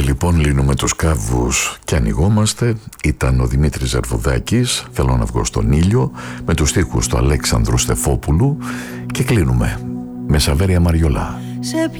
Λοιπόν, λύνουμε τους κάβους και ανοιγόμαστε. Ήταν ο Δημήτρης Ζερβουδάκης, θέλω να βγω στον ήλιο, με τους στίχους του Αλέξανδρου Στεφόπουλου, και κλείνουμε με Σαβέρια Μαριολά. Σε